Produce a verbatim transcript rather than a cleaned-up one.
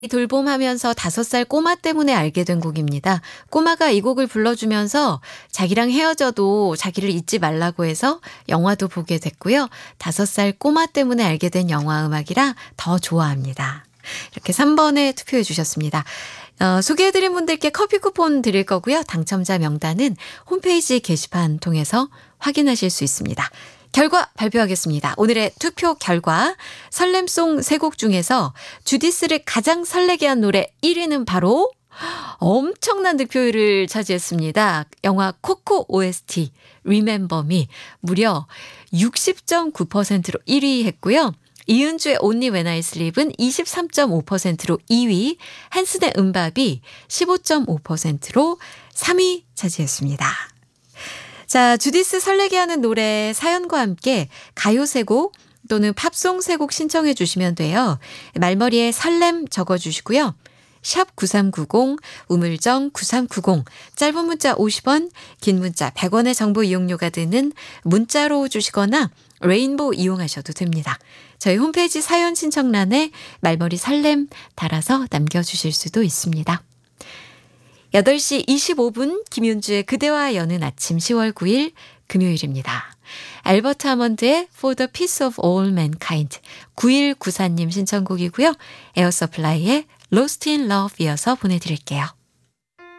돌봄하면서 다섯 살 꼬마 때문에 알게 된 곡입니다. 꼬마가 이 곡을 불러주면서 자기랑 헤어져도 자기를 잊지 말라고 해서 영화도 보게 됐고요. 다섯 살 꼬마 때문에 알게 된 영화 음악이라 더 좋아합니다. 이렇게 삼 번에 투표해 주셨습니다. 어, 소개해드린 분들께 커피 쿠폰 드릴 거고요. 당첨자 명단은 홈페이지 게시판 통해서 확인하실 수 있습니다. 결과 발표하겠습니다. 오늘의 투표 결과 설렘송 세 곡 중에서 주디스를 가장 설레게 한 노래 일 위는 바로 엄청난 득표율을 차지했습니다. 영화 코코 오에스티 Remember Me 무려 육십 점 구 퍼센트로 일 위 했고요. 이은주의 Only When I Sleep은 이십삼 점 오 퍼센트로 이 위, 한슨의 음밥이 십오 점 오 퍼센트로 삼 위 차지했습니다. 자, 주디스 설레게 하는 노래 사연과 함께 가요 세 곡 또는 팝송 세 곡 신청해 주시면 돼요. 말머리에 설렘 적어주시고요. 샵 구삼구공, 우물정 구삼구공, 짧은 문자 오십 원, 긴 문자 백 원의 정보 이용료가 드는 문자로 주시거나 레인보우 이용하셔도 됩니다. 저희 홈페이지 사연 신청란에 말머리 설렘 달아서 남겨주실 수도 있습니다. 여덟 시 이십오 분 김윤주의 그대와 여는 아침 시월 구 일 금요일입니다. 알버트 하먼드의 For the Peace of All Mankind 구일구사 님 신청곡이고요. 에어서플라이의 Lost in Love 이어서 보내드릴게요.